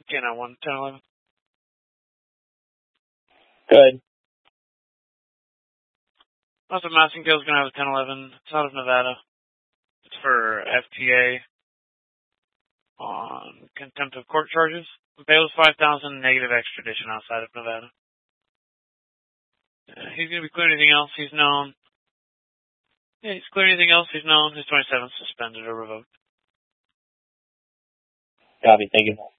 Canine 1, 1011. Good. Also, Massengill is going to have a 1011. It's out of Nevada. It's for FTA on contempt of court charges. Bail is $5,000, negative extradition outside of Nevada. He's going to be clear anything else he's known. Yeah, he's clear anything else he's known. His 27th suspended or revoked. Copy. Thank you.